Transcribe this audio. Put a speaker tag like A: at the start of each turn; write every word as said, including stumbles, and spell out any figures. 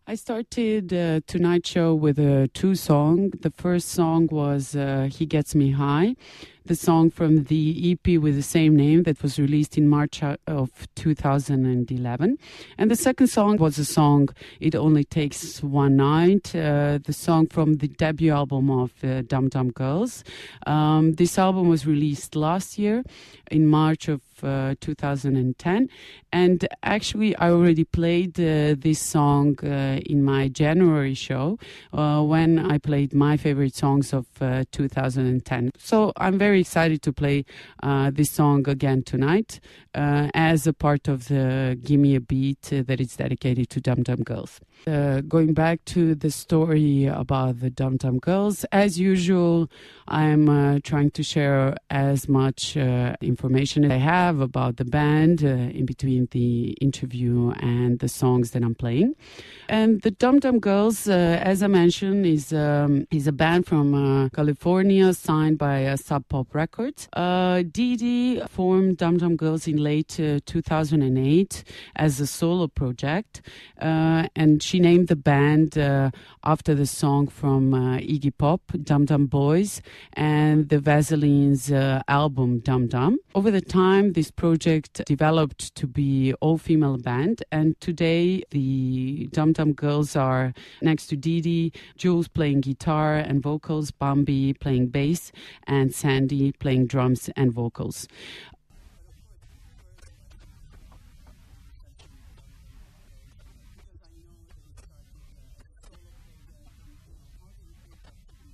A: I started uh, tonight's show with a two song. The first song was uh, He Gets Me High, the song from the E P with the same name that was released in March of two thousand eleven. And the second song was a song, It Only Takes One Night, uh, the song from the debut album of uh, Dum Dum Girls. Um, this album was released last year in March of uh, two thousand ten. And actually, I already played uh, this song uh, in my January show uh, when I played my favorite songs of uh, two thousand ten. So I'm very excited to play uh, this song again tonight uh, as a part of the Gimme a Beat uh, that is dedicated to Dum Dum Girls. Uh, going back to the story about the Dum Dum Girls, as usual, I'm uh, trying to share as much uh, information as I have about the band uh, in between the interview and the songs that I'm playing. And the Dum Dum Girls, uh, as I mentioned, is um, is a band from uh, California signed by uh, Sub Pop Records. Uh, Dee Dee formed Dum Dum Girls in late uh, two thousand eight as a solo project, uh, and she named the band uh, after the song from uh, Iggy Pop, Dum Dum Boys, and the Vaseline's uh, album Dum Dum. Over the time, this project developed to be all-female band, and today the Dum Dum Girls are next to Dee Dee, Jules playing guitar and vocals, Bambi playing bass, and Sandy playing drums and vocals.